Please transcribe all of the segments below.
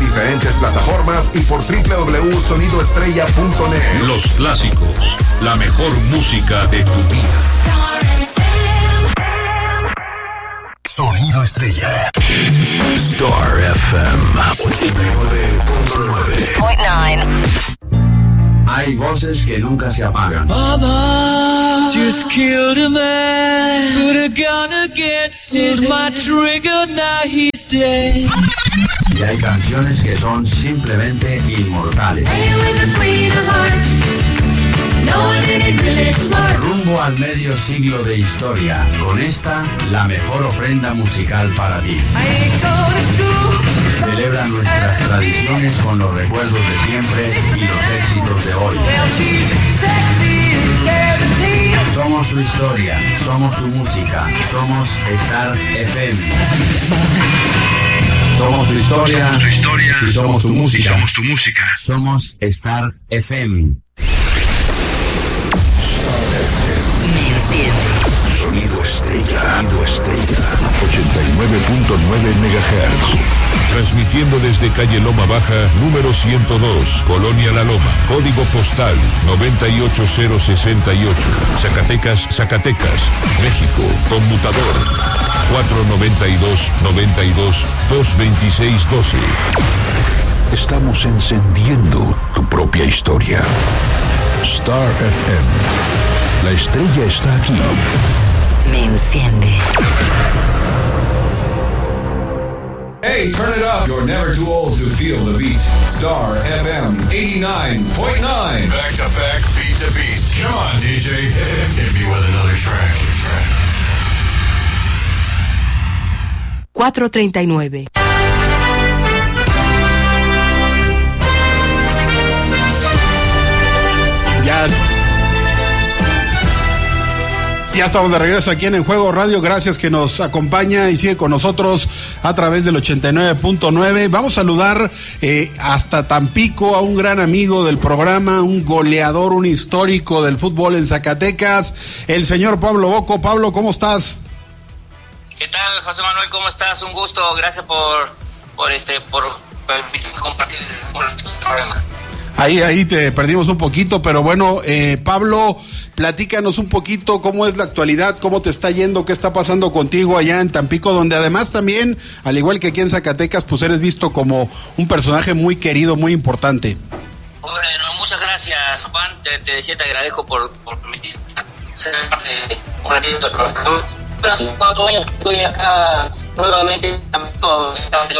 diferentes plataformas y por www.sonidoestrella.net. Los clásicos, la mejor música de tu vida. Sonido Estrella. Star FM 89.9. Hay voces que nunca se apagan. Baba just killed a man. Put a gun against his my trigger, now he's dead. Y hay canciones que son simplemente inmortales. Rumbo al medio siglo de historia. Con esta, la mejor ofrenda musical para ti. Celebra nuestras tradiciones con los recuerdos de siempre y los éxitos de hoy. Somos tu historia, somos tu música, somos Star FM. Somos tu historia, y somos tu música. Somos Star FM. Sonido Estrella. 89.9 MHz. Transmitiendo desde calle Loma Baja, número 102, Colonia La Loma, código postal 98068, Zacatecas, México, conmutador 492-92-226-12. Estamos encendiendo tu propia historia. Star FM. La estrella está aquí. Me enciende. Hey, turn it up. You're never too old to feel the beat. Star FM 89.9. Back to back, beat to beat. Come on, DJ. Hit me with another track. 4:39. Ya estamos de regreso aquí en Juego Radio. Gracias que nos acompaña y sigue con nosotros a través del 89.9. Vamos a saludar hasta Tampico a un gran amigo del programa, un goleador, un histórico del fútbol en Zacatecas, el señor Pablo Bocco. Pablo, ¿cómo estás? ¿Qué tal, José Manuel? ¿Cómo estás? Un gusto. Gracias por permitirme compartir el programa. Ahí te perdimos un poquito, pero bueno, Pablo, platícanos un poquito cómo es la actualidad, cómo te está yendo, qué está pasando contigo allá en Tampico, donde además también, al igual que aquí en Zacatecas, pues eres visto como un personaje muy querido, muy importante. Bueno, muchas gracias, Juan. Te decía, te agradezco por permitir ser parte de un ratito del programa. Bueno, hace 4 años estoy acá nuevamente en Tampico,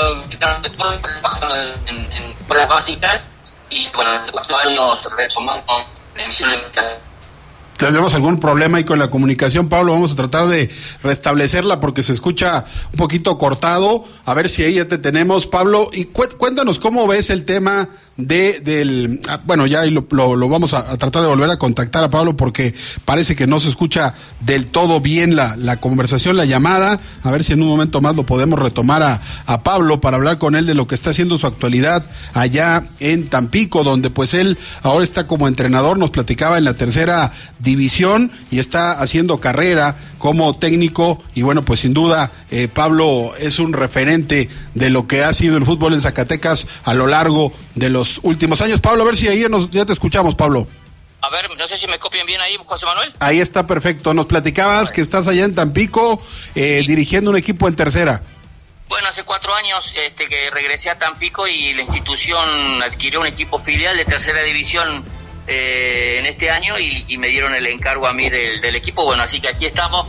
en las básicas. Y bueno, hace 4 años retomamos la emisión de mi casa. ¿Tenemos algún problema ahí con la comunicación, Pablo? Vamos a tratar de restablecerla porque se escucha un poquito cortado. A ver si ahí ya te tenemos, Pablo. Y cuéntanos cómo ves el tema bueno, ya lo vamos a tratar de volver a contactar a Pablo porque parece que no se escucha del todo bien la conversación, la llamada. A ver si en un momento más lo podemos retomar a Pablo para hablar con él de lo que está haciendo su actualidad allá en Tampico, donde pues él ahora está como entrenador, nos platicaba en la 3ª división y está haciendo carrera como técnico y bueno, pues sin duda Pablo es un referente de lo que ha sido el fútbol en Zacatecas a lo largo de los últimos años. Pablo, a ver si ahí ya te escuchamos, Pablo. A ver, no sé si me copian bien ahí, José Manuel. Ahí está perfecto. Nos platicabas que estás allá en Tampico dirigiendo un equipo en 3ª. Bueno, hace 4 años que regresé a Tampico y la institución adquirió un equipo filial de 3ª división en este año y me dieron el encargo a mí del equipo. Bueno, así que aquí estamos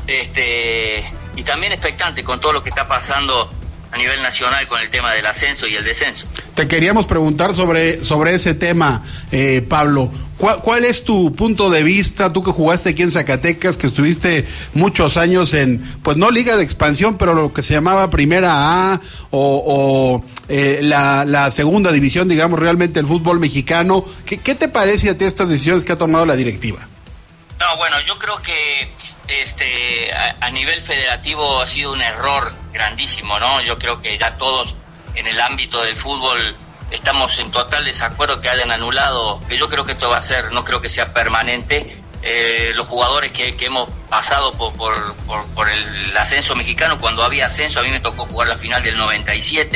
y también expectante con todo lo que está pasando a nivel nacional con el tema del ascenso y el descenso. Te queríamos preguntar sobre ese tema, Pablo. ¿Cuál es tu punto de vista, tú que jugaste aquí en Zacatecas, que estuviste muchos años en, pues no liga de expansión, pero lo que se llamaba Primera A o la segunda división, digamos, realmente el fútbol mexicano? ¿Qué te parece a ti estas decisiones que ha tomado la directiva? No, bueno, yo creo que a nivel federativo ha sido un error grandísimo, ¿no? Yo creo que ya todos en el ámbito del fútbol estamos en total desacuerdo que hayan anulado, que yo creo que esto va a ser, no creo que sea permanente. Los jugadores que hemos pasado por el ascenso mexicano, cuando había ascenso, a mí me tocó jugar la final del 97,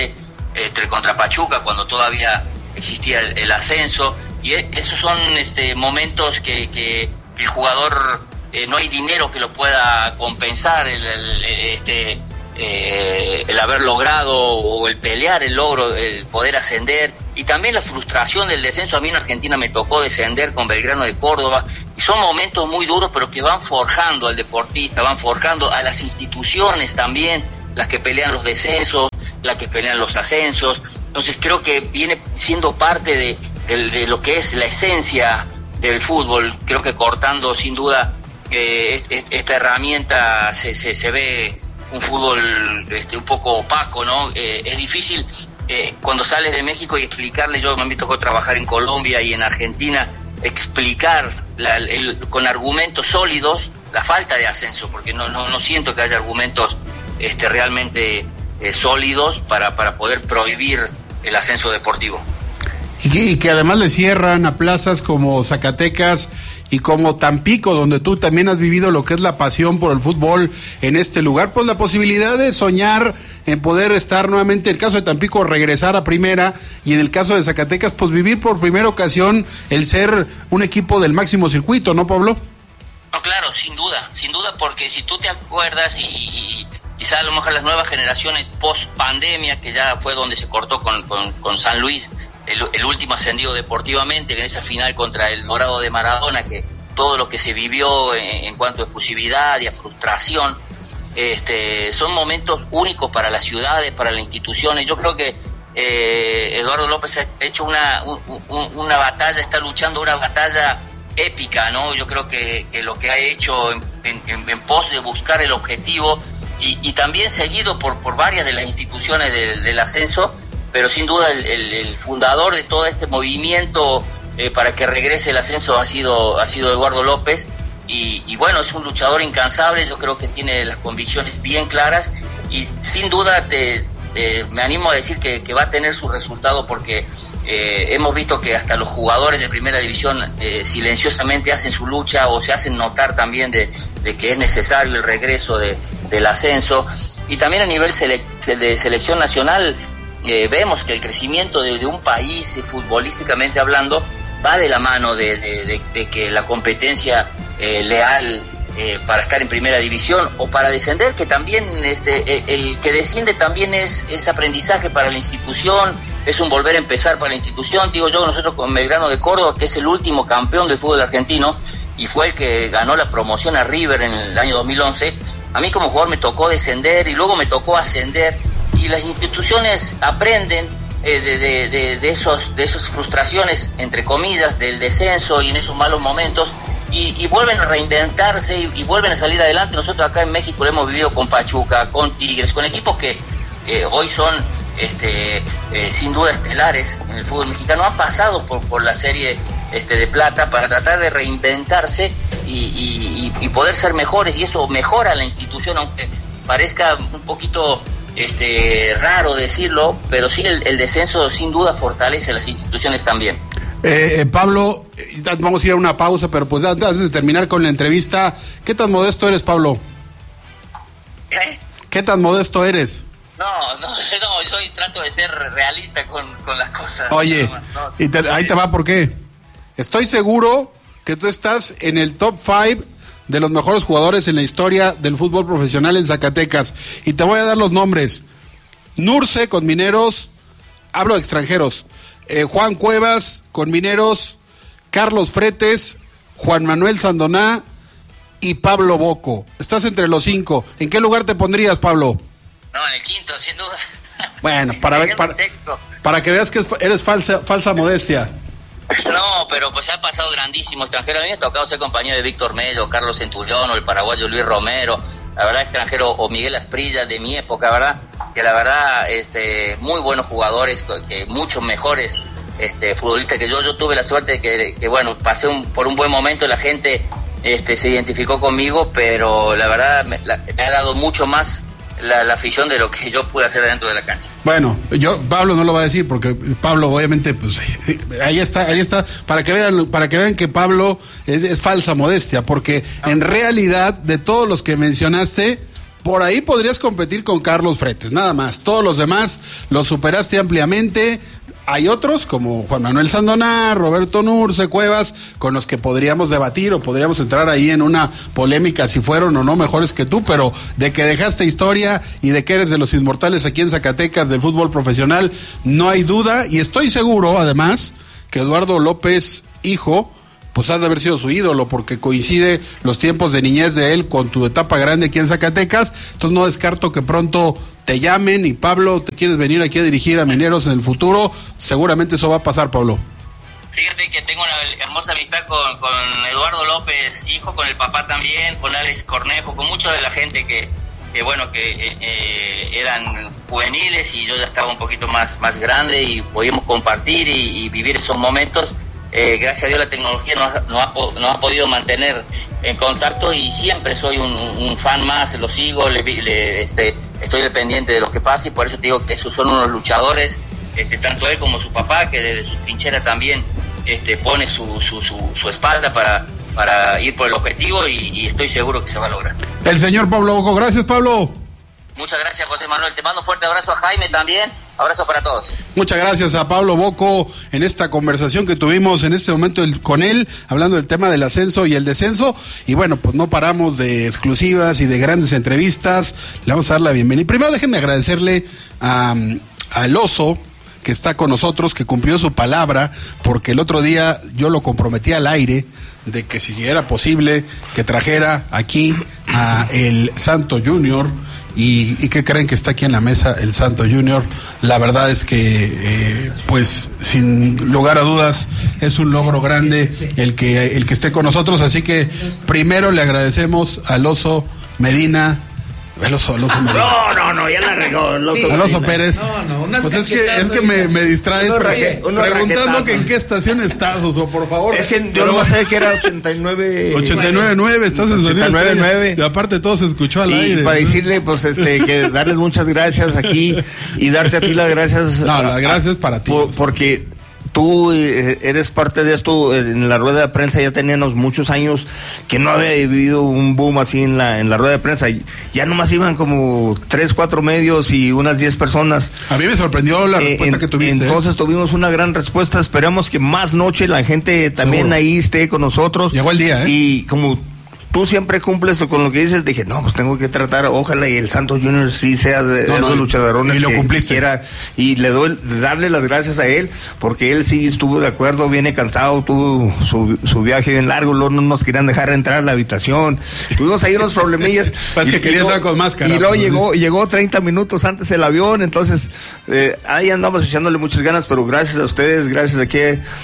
contra Pachuca, cuando todavía existía el ascenso, y esos son momentos que el jugador no hay dinero que lo pueda compensar, el haber logrado o el pelear el logro, el poder ascender, y también la frustración del descenso. A mí en Argentina me tocó descender con Belgrano de Córdoba, y son momentos muy duros, pero que van forjando al deportista, van forjando a las instituciones también, las que pelean los descensos, las que pelean los ascensos. Entonces creo que viene siendo parte de lo que es la esencia del fútbol. Creo que cortando sin duda esta herramienta se ve un fútbol un poco opaco, ¿no? Es difícil cuando sales de México y explicarle. Yo me tocó trabajar en Colombia y en Argentina, explicar con argumentos sólidos la falta de ascenso, porque no siento que haya argumentos realmente sólidos para poder prohibir el ascenso deportivo. Y que además le cierran a plazas como Zacatecas y como Tampico, donde tú también has vivido lo que es la pasión por el fútbol en este lugar, pues la posibilidad de soñar en poder estar nuevamente, en el caso de Tampico, regresar a primera, y en el caso de Zacatecas, pues vivir por primera ocasión el ser un equipo del máximo circuito, ¿no, Pablo? No, claro, sin duda, porque si tú te acuerdas y quizá a lo mejor las nuevas generaciones post pandemia, que ya fue donde se cortó con San Luis, el último ascendido deportivamente, en esa final contra el Dorado de Maradona, que todo lo que se vivió en cuanto a efusividad y a frustración, son momentos únicos para las ciudades, para las instituciones. Yo creo que Eduardo López ha hecho una batalla, está luchando una batalla épica, ¿no? Yo creo que lo que ha hecho en pos de buscar el objetivo, y también seguido por varias de las instituciones del ascenso, pero sin duda el fundador de todo este movimiento para que regrese el ascenso ha sido Eduardo López, y bueno, es un luchador incansable. Yo creo que tiene las convicciones bien claras, y sin duda me animo a decir que va a tener su resultado, porque hemos visto que hasta los jugadores de primera división silenciosamente hacen su lucha, o se hacen notar también de que es necesario el regreso del ascenso. Y también a nivel de selección nacional, vemos que el crecimiento de un país, futbolísticamente hablando, va de la mano de que la competencia leal para estar en primera división o para descender, que también el que desciende también es aprendizaje para la institución, es un volver a empezar para la institución. Digo yo, nosotros con Belgrano de Córdoba, que es el último campeón del fútbol argentino y fue el que ganó la promoción a River en el año 2011, a mí como jugador me tocó descender y luego me tocó ascender, y las instituciones aprenden de esas frustraciones, entre comillas, del descenso y en esos malos momentos, y vuelven a reinventarse y vuelven a salir adelante. Nosotros acá en México lo hemos vivido con Pachuca, con Tigres, con equipos que hoy son sin duda estelares en el fútbol mexicano. Han pasado por la serie de plata para tratar de reinventarse y poder ser mejores, y eso mejora la institución, aunque parezca un poquito raro decirlo, pero sí el descenso sin duda fortalece a las instituciones también. Pablo, vamos a ir a una pausa, pero pues antes de terminar con la entrevista, ¿qué tan modesto eres, Pablo? ¿Qué tan modesto eres? No, yo trato de ser realista con las cosas. Oye, ahí te va, ¿por qué? Estoy seguro que tú estás en el top 5 de los mejores jugadores en la historia del fútbol profesional en Zacatecas, y te voy a dar los nombres. Nurce con Mineros, hablo de extranjeros, Juan Cuevas con Mineros, Carlos Fretes, Juan Manuel Sandoná y Pablo Boco. Estás entre los 5. ¿En qué lugar te pondrías, Pablo? No, en el quinto, sin duda. Bueno, para que veas que eres falsa modestia. No, pero pues ha pasado grandísimo extranjero. A mí me ha tocado ser compañero de Víctor Mello, Carlos Centurión, o el paraguayo Luis Romero, la verdad, extranjero, o Miguel Asprilla de mi época, ¿verdad? Que la verdad, muy buenos jugadores, que muchos mejores futbolistas que yo. Yo tuve la suerte de que bueno, pasé por un buen momento, la gente se identificó conmigo, pero la verdad me ha dado mucho más la afición de lo que yo pude hacer dentro de la cancha. Bueno, Pablo no lo va a decir, porque Pablo obviamente pues ahí está, para que vean que Pablo es falsa modestia, porque en realidad de todos los que mencionaste, por ahí podrías competir con Carlos Fretes, nada más. Todos los demás los superaste ampliamente. Hay otros como Juan Manuel Sandoná, Roberto Nurce, Cuevas, con los que podríamos debatir o podríamos entrar ahí en una polémica si fueron o no mejores que tú, pero de que dejaste historia y de que eres de los inmortales aquí en Zacatecas del fútbol profesional, no hay duda, y estoy seguro, además, que Eduardo López, hijo, pues ha de haber sido su ídolo, porque coincide los tiempos de niñez de él con tu etapa grande aquí en Zacatecas. Entonces no descarto que pronto te llamen y Pablo, ¿te quieres venir aquí a dirigir a Mineros en el futuro? Seguramente eso va a pasar, Pablo. Fíjate que tengo una hermosa amistad con Eduardo López, hijo, con el papá también, con Alex Cornejo, con mucha de la gente que eran juveniles, y yo ya estaba un poquito más grande y podíamos compartir y vivir esos momentos. Gracias a Dios la tecnología nos ha podido mantener en contacto, y siempre soy un fan más, lo sigo, estoy dependiente de lo que pasa, y por eso te digo que esos son unos luchadores, tanto él como su papá, que desde su trinchera también pone su espalda para ir por el objetivo, y estoy seguro que se va a lograr. El señor Pablo Boco, gracias, Pablo. Muchas gracias, José Manuel. Te mando un fuerte abrazo a Jaime también. Abrazo para todos. Muchas gracias a Pablo Boco en esta conversación que tuvimos en este momento con él, hablando del tema del ascenso y el descenso. Y bueno, pues no paramos de exclusivas y de grandes entrevistas. Le vamos a dar la bienvenida. Primero déjenme agradecerle al Oso, que está con nosotros, que cumplió su palabra, porque el otro día yo lo comprometí al aire de que si era posible que trajera aquí a el Santo Junior. ¿Y qué creen que está aquí en la mesa el Santo Junior? La verdad es que, pues, sin lugar a dudas, es un logro grande el que esté con nosotros. Así que primero le agradecemos al Oso Medina. El oso Medina. No, ya la regó. Al Oso Pérez. Pues es que me distraes preguntando que en qué estación estás, Oso, por favor. Es que yo no sé que era 89. 89.9, estás en sonido. 89.9. Y aparte todo se escuchó al aire. Y para decirle, pues, que darles muchas gracias aquí y darte a ti las gracias. No, las gracias para ti. Porque tú eres parte de esto. En la rueda de prensa ya teníamos muchos años que no había vivido un boom así en la rueda de prensa. Ya nomás iban como 3, 4 medios y unas 10 personas. A mí me sorprendió la respuesta que tuviste. Entonces tuvimos una gran respuesta. Esperamos que más noche la gente también seguro ahí esté con nosotros. Llegó el día, Y como tú siempre cumples con lo que dices, dije, no, pues tengo que tratar, ojalá y el Santos Junior sí sea de esos luchadores y lo cumpliste. Quiera, y darle las gracias a él, porque él sí estuvo de acuerdo, viene cansado, tuvo su viaje bien largo, luego no nos querían dejar entrar a la habitación, tuvimos ahí unos problemillas. Es que quería entrar con máscara. Y luego llegó 30 minutos antes el avión, entonces ahí andamos echándole muchas ganas, pero gracias a ustedes, gracias aquí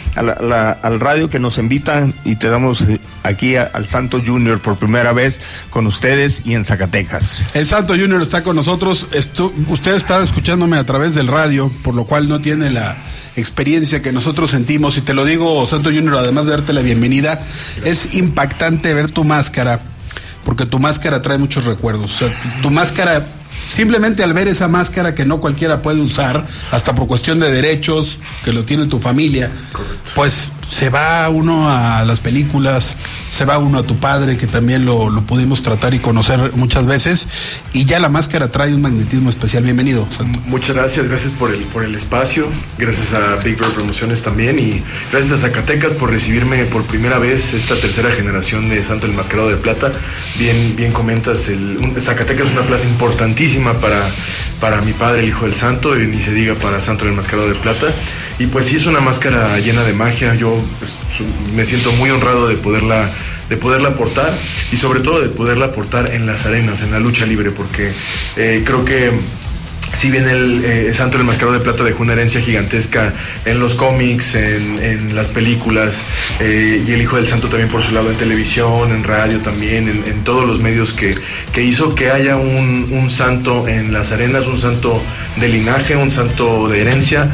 al radio que nos invita, y te damos aquí al Santos Junior por primera vez con ustedes y en Zacatecas. El Santo Junior está con nosotros. Usted está escuchándome a través del radio, por lo cual no tiene la experiencia que nosotros sentimos, y te lo digo, Santo Junior, además de darte la bienvenida, es impactante ver tu máscara, porque tu máscara trae muchos recuerdos. O sea, tu máscara, simplemente al ver esa máscara que no cualquiera puede usar, hasta por cuestión de derechos, que lo tiene tu familia, pues se va uno a las películas, se va uno a tu padre, que también lo pudimos tratar y conocer muchas veces, y ya la máscara trae un magnetismo especial. Bienvenido, Santo. Muchas gracias por el espacio, gracias a Big Bird Promociones también, y gracias a Zacatecas por recibirme por primera vez, esta tercera generación de Santo el Enmascarado de Plata. Bien comentas, Zacatecas es una plaza importantísima para mi padre, el Hijo del Santo, y ni se diga para Santo el Enmascarado de Plata. Y pues sí, es una máscara llena de magia. Yo me siento muy honrado de poderla aportar, y sobre todo de poderla aportar en las arenas, en la lucha libre, porque creo que si bien el Santo el Enmascarado de Plata dejó una herencia gigantesca en los cómics, en las películas, y el Hijo del Santo también por su lado en televisión, en radio también, en todos los medios que hizo que haya un santo en las arenas, un santo de linaje, un santo de herencia,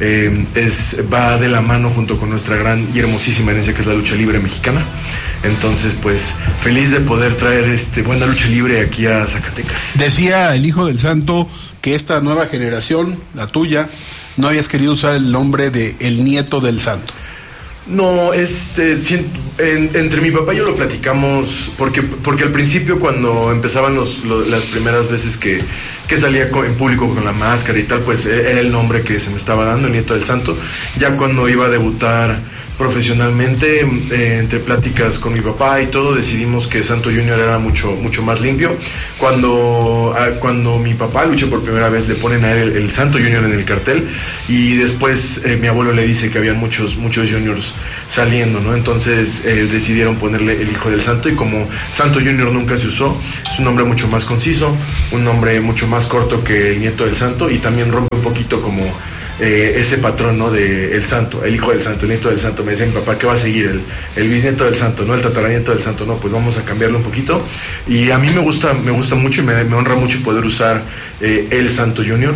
va de la mano junto con nuestra gran y hermosísima herencia que es la lucha libre mexicana. Entonces, pues, feliz de poder traer buena lucha libre aquí a Zacatecas. Decía el Hijo del Santo que esta nueva generación, la tuya, no habías querido usar el nombre de el nieto del santo. No, entre mi papá y yo lo platicamos porque al principio cuando empezaban las primeras veces que salía en público con la máscara y tal, pues era el nombre que se me estaba dando, el Nieto del Santo. Ya cuando iba a debutar profesionalmente, entre pláticas con mi papá y todo, decidimos que Santo Junior era mucho más limpio. Cuando mi papá lucha por primera vez, le ponen a él el Santo Junior en el cartel, y después mi abuelo le dice que habían muchos juniors saliendo, ¿no? Entonces decidieron ponerle el Hijo del Santo, y como Santo Junior nunca se usó, es un nombre mucho más conciso, un nombre mucho más corto que el Nieto del Santo, y también rompe un poquito como ese patrón, ¿no? De el Santo, el Hijo del Santo, el Nieto del Santo. Me decía mi papá, ¿qué va a seguir? El bisnieto del Santo, ¿no? El tataranieto del Santo. No, pues vamos a cambiarlo un poquito. Y a mí me gusta mucho y me honra mucho poder usar el Santo Junior,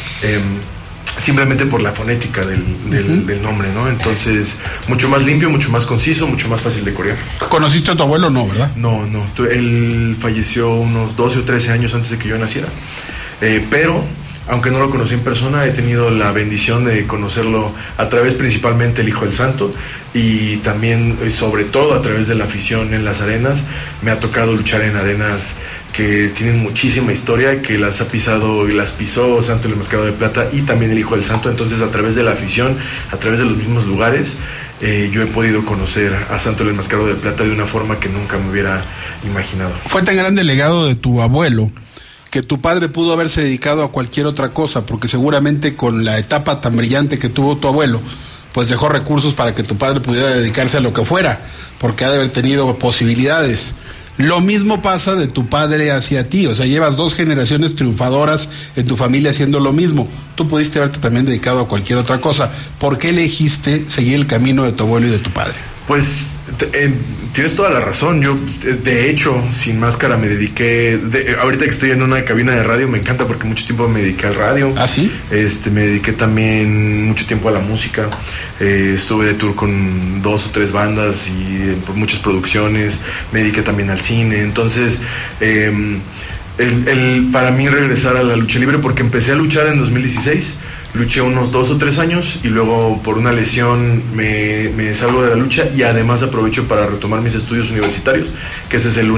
simplemente por la fonética del nombre, ¿no? Entonces, mucho más limpio, mucho más conciso, mucho más fácil de corear. ¿Conociste a tu abuelo? No, ¿verdad? No. Él falleció unos 12 o 13 años antes de que yo naciera. Pero aunque no lo conocí en persona, he tenido la bendición de conocerlo a través principalmente del Hijo del Santo, y también, sobre todo, a través de la afición en las arenas. Me ha tocado luchar en arenas que tienen muchísima historia, que las ha pisado y las pisó Santo el Enmascarado de Plata y también el Hijo del Santo. Entonces, a través de la afición, a través de los mismos lugares, yo he podido conocer a Santo el Enmascarado de Plata de una forma que nunca me hubiera imaginado. Fue tan grande el legado de tu abuelo que tu padre pudo haberse dedicado a cualquier otra cosa, porque seguramente con la etapa tan brillante que tuvo tu abuelo, pues dejó recursos para que tu padre pudiera dedicarse a lo que fuera, porque ha de haber tenido posibilidades. Lo mismo pasa de tu padre hacia ti, o sea, llevas 2 generaciones triunfadoras en tu familia haciendo lo mismo. Tú pudiste haberte también dedicado a cualquier otra cosa. ¿Por qué elegiste seguir el camino de tu abuelo y de tu padre? Pues tienes toda la razón. Yo, de hecho, sin máscara me dediqué, ahorita que estoy en una cabina de radio, me encanta porque mucho tiempo me dediqué al radio. ¿Ah, sí? Me dediqué también mucho tiempo a la música. Estuve de tour con 2 o 3 bandas y muchas producciones. Me dediqué también al cine. Entonces, para mí regresar a la lucha libre, porque empecé a luchar en 2016. Luché unos 2 o 3 años y luego por una lesión me salgo de la lucha, y además aprovecho para retomar mis estudios universitarios, que ese es la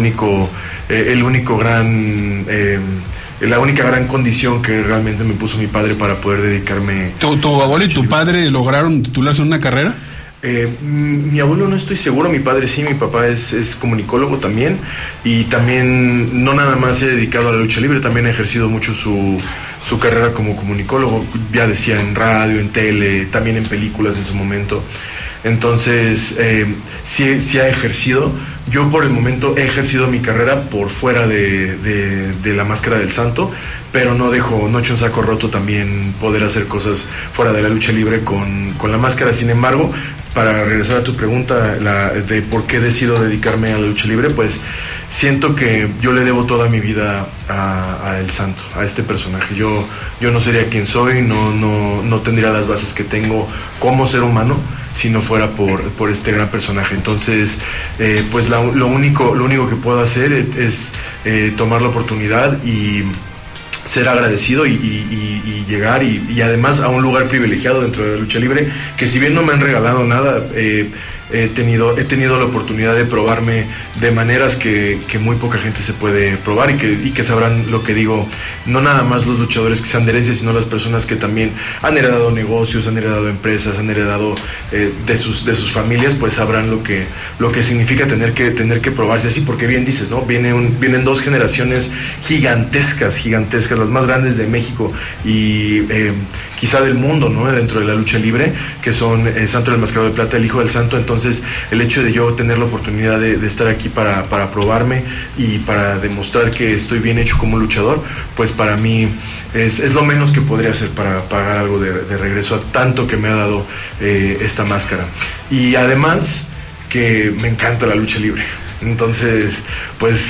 única gran condición que realmente me puso mi padre para poder dedicarme. ¿Tu abuelo y tu padre lograron titularse en una carrera? Mi abuelo no estoy seguro, mi padre sí, mi papá es comunicólogo también, y también no nada más se ha dedicado a la lucha libre, también ha ejercido mucho su carrera como comunicólogo, ya decía, en radio, en tele, también en películas en su momento. Entonces, sí ha ejercido. Yo por el momento he ejercido mi carrera por fuera de la Máscara del Santo, pero no echo un saco roto también poder hacer cosas fuera de la lucha libre con la máscara. Sin embargo, para regresar a tu pregunta de por qué decido dedicarme a la lucha libre, pues siento que yo le debo toda mi vida a El Santo, a este personaje. Yo no sería quien soy, no tendría las bases que tengo como ser humano si no fuera por este gran personaje. Entonces, pues lo único que puedo hacer es tomar la oportunidad y ser agradecido y llegar y además a un lugar privilegiado dentro de la lucha libre, que si bien no me han regalado nada, he tenido la oportunidad de probarme de maneras que muy poca gente se puede probar, y que sabrán lo que digo, no nada más los luchadores que sean de herencia, sino las personas que también han heredado negocios, han heredado empresas, han heredado de sus familias, pues sabrán lo que significa tener que probarse así, porque bien dices, ¿no? Vienen 2 generaciones gigantescas, las más grandes de México y quizá del mundo, ¿no? Dentro de la lucha libre, que son Santo el Enmascarado de Plata, el Hijo del Santo. Entonces, el hecho de yo tener la oportunidad de estar aquí para probarme y para demostrar que estoy bien hecho como luchador, pues para mí es lo menos que podría hacer para pagar algo de regreso a tanto que me ha dado esta máscara. Y además que me encanta la lucha libre. Entonces, pues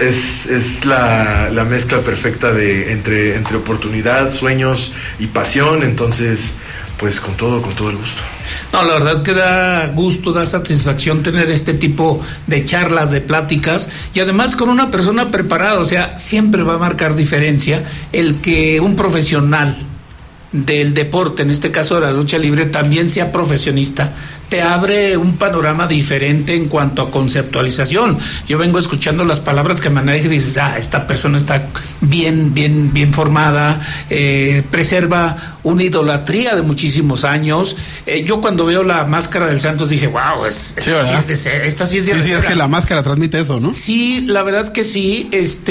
es la mezcla perfecta entre oportunidad, sueños y pasión. Entonces, pues con todo el gusto. No, la verdad que da gusto, da satisfacción tener este tipo de charlas, de pláticas, y además con una persona preparada. O sea, siempre va a marcar diferencia el que un profesional del deporte, en este caso de la lucha libre, también sea profesionista te abre un panorama diferente en cuanto a conceptualización. Yo vengo escuchando las palabras que maneja y dices, esta persona está bien formada, preserva una idolatría de muchísimos años. Yo cuando veo la máscara del Santos dije, wow, esta sí es de Sí, es que la máscara transmite eso, ¿no? Sí, la verdad que sí.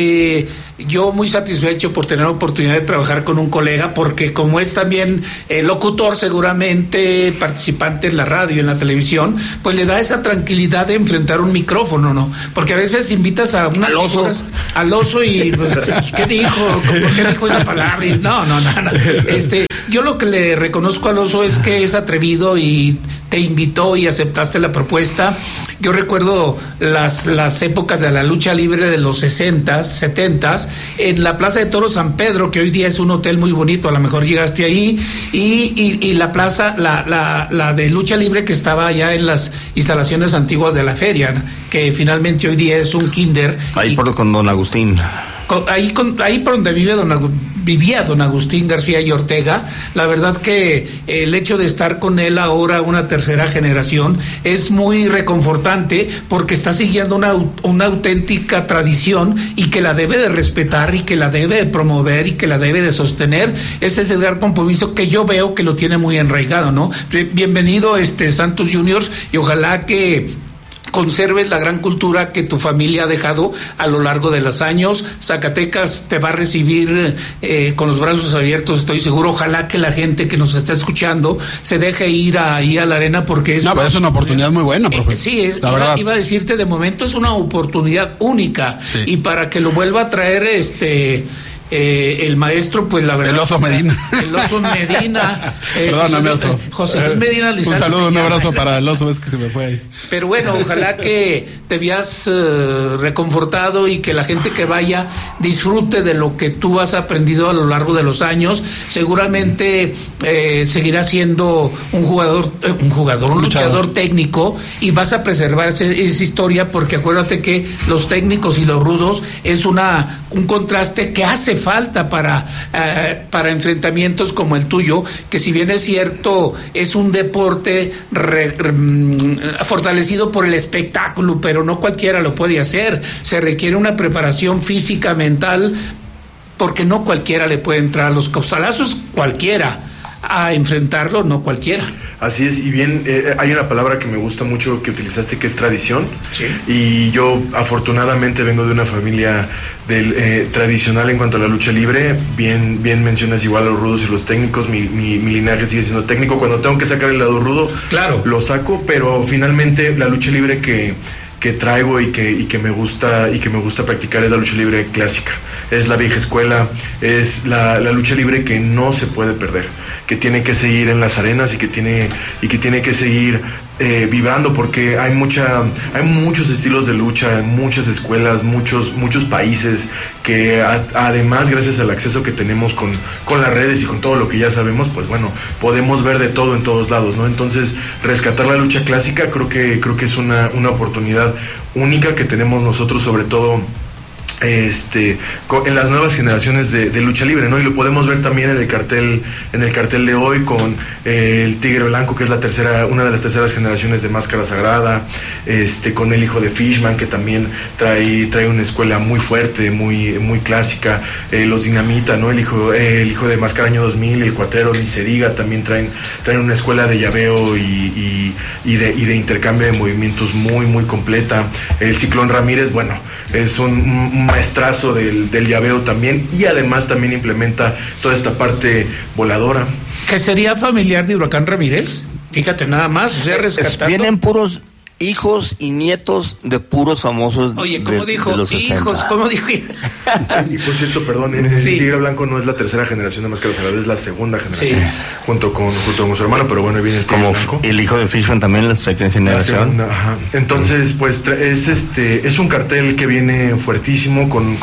Yo muy satisfecho por tener la oportunidad de trabajar con un colega, porque como es también locutor, seguramente participante en la radio, en la televisión, pues le da esa tranquilidad de enfrentar un micrófono, ¿no? Porque a veces invitas a unas figuras al oso y pues, ¿qué dijo? ¿Por qué dijo esa palabra? Y no. Yo lo que le reconozco al oso es que es atrevido y te invitó y aceptaste la propuesta. Yo recuerdo las épocas de la lucha libre de los 60s, 70s, en la Plaza de Toros San Pedro, que hoy día es un hotel muy bonito, a lo mejor llegaste ahí, y la plaza, la de lucha libre que estaba allá en las instalaciones antiguas de la feria, ¿no? Que finalmente hoy día es un kinder. Ahí con don Agustín. Ahí por donde vivía don Agustín García y Ortega. La verdad que el hecho de estar con él ahora, una tercera generación, es muy reconfortante, porque está siguiendo una auténtica tradición, y que la debe de respetar, y que la debe de promover, y que la debe de sostener. Ese es el gran compromiso que yo veo que lo tiene muy enraigado, ¿no? Bienvenido, Santos Juniors, y ojalá que conserves la gran cultura que tu familia ha dejado a lo largo de los años. Zacatecas te va a recibir con los brazos abiertos, estoy seguro. Ojalá que la gente que nos está escuchando se deje ir ahí a la arena, porque es una oportunidad muy buena, profe. Sí, iba a decirte, de momento es una oportunidad única, sí. Y para que lo vuelva a traer el maestro, pues la verdad. El oso Medina. Perdóname, oso. José Luis Medina Lizalde. Un saludo, un abrazo para el oso, es que se me fue ahí. Pero bueno, ojalá que te veas reconfortado, y que la gente que vaya disfrute de lo que tú has aprendido a lo largo de los años. Seguramente seguirás siendo un luchador técnico, y vas a preservar esa historia, porque acuérdate que los técnicos y los rudos es un contraste que hace falta para enfrentamientos como el tuyo, que si bien es cierto es un deporte fortalecido por el espectáculo, pero no cualquiera lo puede hacer. Se requiere una preparación física, mental, porque no cualquiera le puede entrar a los costalazos, cualquiera. A enfrentarlo, no cualquiera. Así es, y bien, hay una palabra que me gusta mucho que utilizaste, que es tradición. Sí. Y yo afortunadamente vengo de una familia tradicional en cuanto a la lucha libre. Bien mencionas igual a los rudos y los técnicos. Mi linaje sigue siendo técnico. Cuando tengo que sacar el lado rudo, claro, lo saco, pero finalmente la lucha libre que traigo y que me gusta practicar es la lucha libre clásica. Es la vieja escuela, es la lucha libre que no se puede perder, que tiene que seguir en las arenas, y que tiene que seguir vibrando, porque hay muchos estilos de lucha, muchas escuelas, muchos países, que además, gracias al acceso que tenemos con las redes y con todo lo que ya sabemos, pues bueno, podemos ver de todo en todos lados, ¿no? Entonces, rescatar la lucha clásica creo que es una oportunidad única que tenemos nosotros, sobre todo en las nuevas generaciones de lucha libre, ¿no? Y lo podemos ver también en el cartel de hoy, con el Tigre Blanco, que es una de las terceras generaciones de Máscara Sagrada, con el hijo de Fishman, que también trae una escuela muy fuerte, muy clásica, los Dinamita, ¿no? El hijo de Máscara Año 2000, el Cuatrero, ni se diga, también traen una escuela de llaveo y de intercambio de movimientos muy completa. El Ciclón Ramírez, bueno, es un maestrazo del llaveo también, y además también implementa toda esta parte voladora. ¿Que sería familiar de Huracán Ramírez? Fíjate nada más, o sea, rescatando. Vienen puros hijos y nietos de puros famosos. Oye, ¿cómo dijo? De los 60. Hijos, ¿cómo dijo? Y por cierto, perdón, el Tigre Blanco no es la tercera generación de Máscara Sagrada, es la segunda generación, sí, junto con su hermano, pero bueno, viene el Tigre Blanco. El hijo de Fishman también, la segunda generación. Entonces, pues es un cartel que viene fuertísimo, con